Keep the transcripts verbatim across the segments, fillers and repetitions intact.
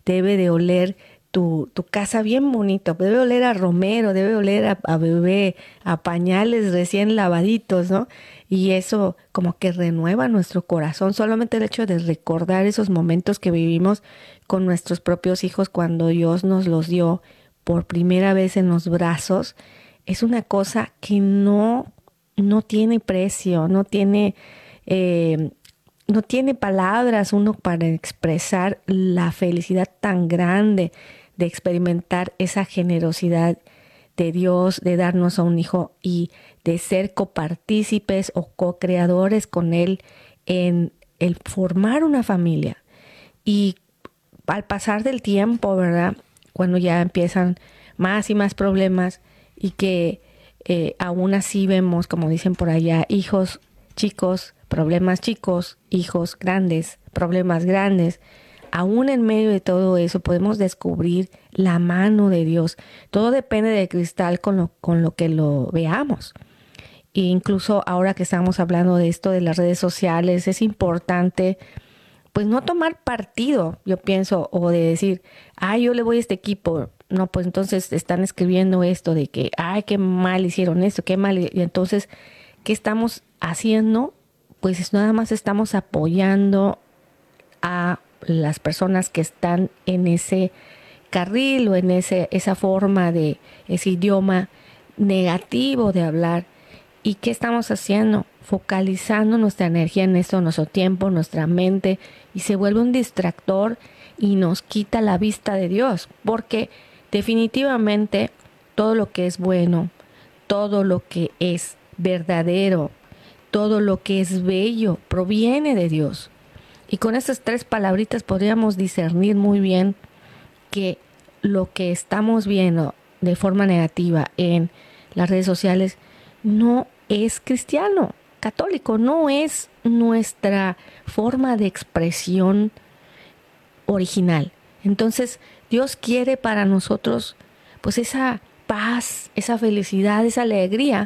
debe de oler tu, tu casa bien bonito, debe oler a romero, debe oler a, a bebé, a pañales recién lavaditos, ¿no? Y eso como que renueva nuestro corazón, solamente el hecho de recordar esos momentos que vivimos con nuestros propios hijos cuando Dios nos los dio por primera vez en los brazos, es una cosa que no, no tiene precio, no tiene, eh, no tiene palabras uno para expresar la felicidad tan grande de experimentar esa generosidad de Dios, de darnos a un hijo y de ser copartícipes o co-creadores con Él en el formar una familia. Y al pasar del tiempo, ¿verdad? Cuando ya empiezan más y más problemas y que eh, aún así vemos, como dicen por allá, hijos chicos, problemas chicos, hijos grandes, problemas grandes. Aún en medio de todo eso podemos descubrir la mano de Dios. Todo depende de cristal con lo, con lo que lo veamos. E incluso ahora que estamos hablando de esto de las redes sociales, es importante pues no tomar partido, yo pienso, o de decir, ay, yo le voy a este equipo. No, pues entonces están escribiendo esto de que, ay, qué mal hicieron esto, qué mal. Y entonces, ¿qué estamos haciendo? Pues nada más estamos apoyando a las personas que están en ese carril o en ese, esa forma de, ese idioma negativo de hablar. ¿Y qué estamos haciendo? Focalizando nuestra energía en eso, nuestro tiempo, nuestra mente, y se vuelve un distractor y nos quita la vista de Dios, porque definitivamente todo lo que es bueno, todo lo que es verdadero, todo lo que es bello proviene de Dios. Y con estas tres palabritas podríamos discernir muy bien que lo que estamos viendo de forma negativa en las redes sociales no es cristiano, católico, no es nuestra forma de expresión original. Entonces, Dios quiere para nosotros pues esa paz, esa felicidad, esa alegría,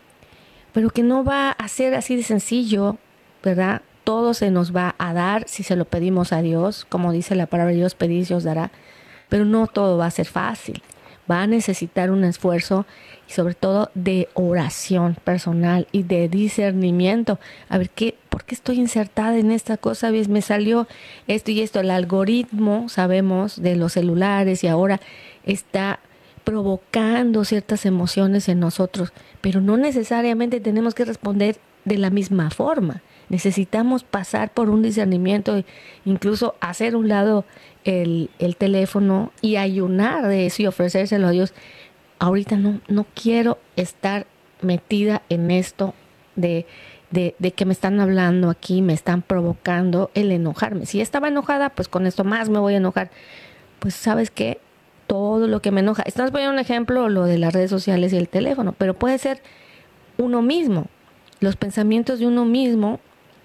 pero que no va a ser así de sencillo, ¿verdad? Todo se nos va a dar si se lo pedimos a Dios, como dice la palabra de Dios, pedid y os dará, pero no todo va a ser fácil. Va a necesitar un esfuerzo y sobre todo de oración personal y de discernimiento. A ver, ¿qué, ¿por qué estoy insertada en esta cosa? ¿Ves? Me salió esto y esto. El algoritmo, sabemos, de los celulares y ahora está provocando ciertas emociones en nosotros, pero no necesariamente tenemos que responder de la misma forma. Necesitamos pasar por un discernimiento, incluso hacer un lado el, el teléfono y ayunar de eso y ofrecérselo a Dios. Ahorita no, no quiero estar metida en esto de, de, de que me están hablando aquí, me están provocando el enojarme. Si estaba enojada, pues con esto más me voy a enojar. Pues ¿sabes qué? Todo lo que me enoja. Estamos poniendo un ejemplo, lo de las redes sociales y el teléfono, pero puede ser uno mismo. Los pensamientos de uno mismo,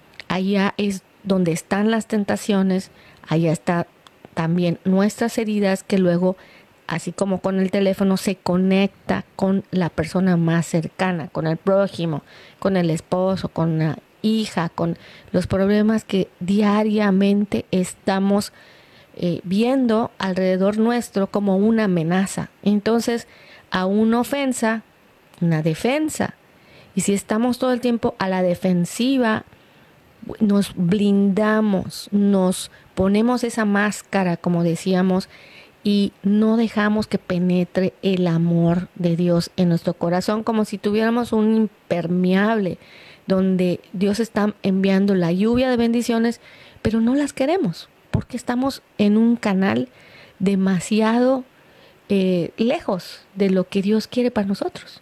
allá es donde están las tentaciones, allá está también nuestras heridas que luego, así como con el teléfono, se conecta con la persona más cercana, con el prójimo, con el esposo, con la hija, con los problemas que diariamente estamos eh, viendo alrededor nuestro como una amenaza. Entonces, a una ofensa, una defensa. Y si estamos todo el tiempo a la defensiva, nos blindamos, nos ponemos esa máscara, como decíamos, y no dejamos que penetre el amor de Dios en nuestro corazón, como si tuviéramos un impermeable donde Dios está enviando la lluvia de bendiciones, pero no las queremos, porque estamos en un canal demasiado eh, lejos de lo que Dios quiere para nosotros.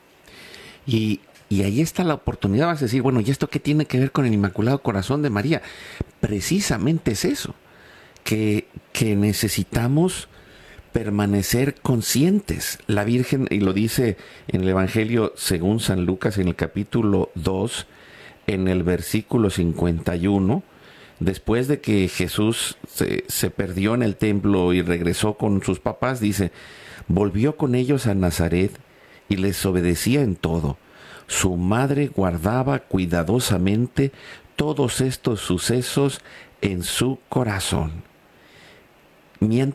Y Y ahí está la oportunidad, vas a decir, bueno, ¿y esto qué tiene que ver con el Inmaculado Corazón de María? Precisamente es eso, que, que necesitamos permanecer conscientes. La Virgen, y lo dice en el Evangelio según San Lucas, en el capítulo dos, en el versículo cincuenta y uno, después de que Jesús se, se perdió en el templo y regresó con sus papás, dice, volvió con ellos a Nazaret y les obedecía en todo. Su madre guardaba cuidadosamente todos estos sucesos en su corazón.